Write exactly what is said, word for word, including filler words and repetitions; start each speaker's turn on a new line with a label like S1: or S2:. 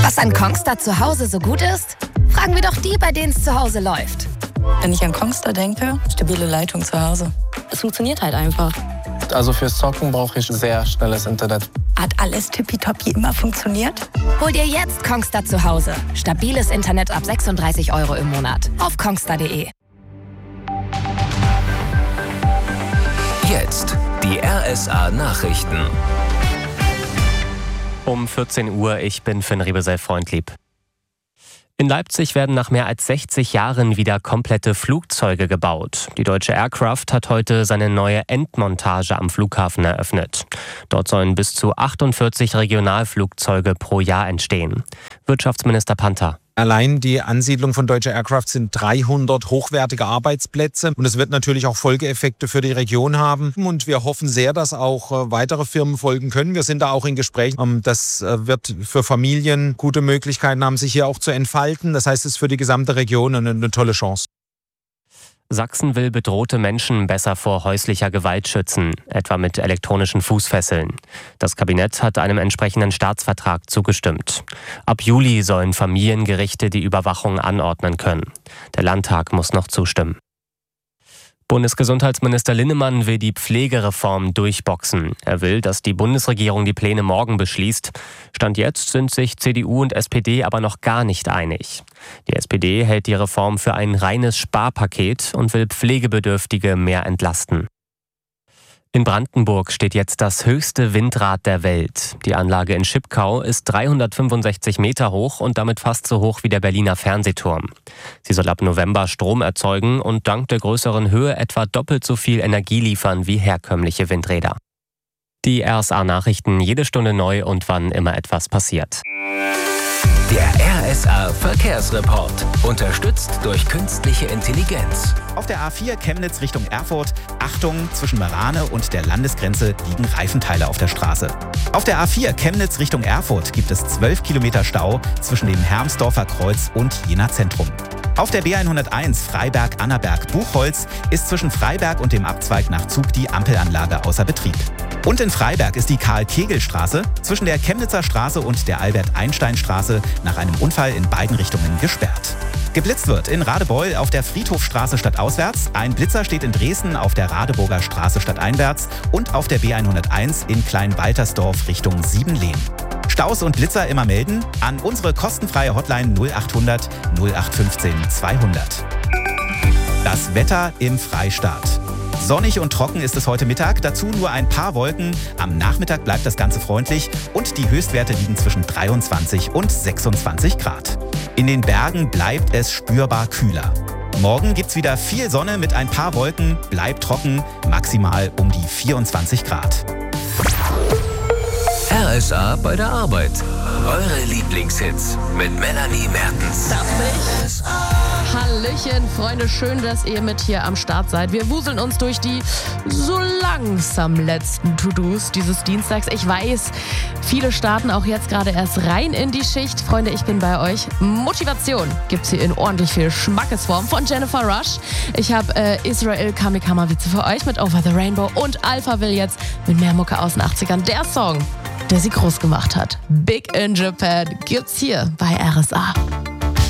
S1: Was an Kongstar zu Hause so gut ist? Fragen wir doch die, bei denen es zu Hause läuft.
S2: Wenn ich an Kongstar denke, stabile Leitung zu Hause. Es funktioniert halt einfach.
S3: Also fürs Zocken brauche ich sehr schnelles Internet.
S2: Hat alles tippitoppi immer funktioniert?
S1: Hol dir jetzt Kongstar zu Hause. Stabiles Internet ab sechsunddreißig Euro im Monat. Auf kongstar punkt de.
S4: Jetzt die R S A-Nachrichten.
S5: Um vierzehn Uhr, ich bin Finn Rebesel-Freundlieb. In Leipzig werden nach mehr als sechzig Jahren wieder komplette Flugzeuge gebaut. Die Deutsche Aircraft hat heute seine neue Endmontage am Flughafen eröffnet. Dort sollen bis zu achtundvierzig Regionalflugzeuge pro Jahr entstehen. Wirtschaftsminister Panther.
S6: Allein die Ansiedlung von Deutsche Aircraft sind dreihundert hochwertige Arbeitsplätze und es wird natürlich auch Folgeeffekte für die Region haben. Und wir hoffen sehr, dass auch weitere Firmen folgen können. Wir sind da auch in Gesprächen. Das wird für Familien gute Möglichkeiten haben, sich hier auch zu entfalten. Das heißt, es ist für die gesamte Region eine, eine tolle Chance.
S5: Sachsen will bedrohte Menschen besser vor häuslicher Gewalt schützen, etwa mit elektronischen Fußfesseln. Das Kabinett hat einem entsprechenden Staatsvertrag zugestimmt. Ab Juli sollen Familiengerichte die Überwachung anordnen können. Der Landtag muss noch zustimmen. Bundesgesundheitsminister Linnemann will die Pflegereform durchboxen. Er will, dass die Bundesregierung die Pläne morgen beschließt. Stand jetzt sind sich C D U und S P D aber noch gar nicht einig. Die S P D hält die Reform für ein reines Sparpaket und will Pflegebedürftige mehr entlasten. In Brandenburg steht jetzt das höchste Windrad der Welt. Die Anlage in Schipkau ist dreihundertfünfundsechzig Meter hoch und damit fast so hoch wie der Berliner Fernsehturm. Sie soll ab November Strom erzeugen und dank der größeren Höhe etwa doppelt so viel Energie liefern wie herkömmliche Windräder. Die R S A-Nachrichten jede Stunde neu und wann immer etwas passiert.
S4: Der R S A-Verkehrsreport. Unterstützt durch künstliche Intelligenz.
S7: Auf der A vier Chemnitz Richtung Erfurt. Achtung, zwischen Marane und der Landesgrenze liegen Reifenteile auf der Straße. Auf der A vier Chemnitz Richtung Erfurt gibt es zwölf Kilometer Stau zwischen dem Hermsdorfer Kreuz und Jena Zentrum. Auf der B hunderteins Freiberg-Annaberg-Buchholz ist zwischen Freiberg und dem Abzweig nach Zug die Ampelanlage außer Betrieb. Und in Freiberg ist die Karl-Kegel-Straße zwischen der Chemnitzer Straße und der Albert-Einstein-Straße nach einem Unfall in beiden Richtungen gesperrt. Geblitzt wird in Radebeul auf der Friedhofstraße stadtauswärts, ein Blitzer steht in Dresden auf der Radeburger Straße stadteinwärts und auf der B hunderteins in Kleinwaltersdorf Richtung Siebenlehn. Staus und Blitzer immer melden an unsere kostenfreie Hotline null achthundert null acht fünfzehn zweihundert. Das Wetter im Freistaat. Sonnig und trocken ist es heute Mittag, dazu nur ein paar Wolken. Am Nachmittag bleibt das Ganze freundlich und die Höchstwerte liegen zwischen dreiundzwanzig und sechsundzwanzig Grad. In den Bergen bleibt es spürbar kühler. Morgen gibt's wieder viel Sonne mit ein paar Wolken, bleibt trocken, maximal um die vierundzwanzig Grad.
S4: R S A bei der Arbeit. Eure Lieblingshits mit Melanie Mertens.
S8: Hallöchen, Freunde, schön, dass ihr mit hier am Start seid. Wir wuseln uns durch die so langsam letzten To-Dos dieses Dienstags. Ich weiß, viele starten auch jetzt gerade erst rein in die Schicht. Freunde, ich bin bei euch. Motivation gibt's hier in ordentlich viel Schmackesform von Jennifer Rush. Ich habe äh, Israel Kamikamavice für euch mit Over the Rainbow und Alpha Will jetzt mit mehr Mucke aus den achtzigern. Der Song, der sie groß gemacht hat. Big in Japan gibt's hier bei R S A.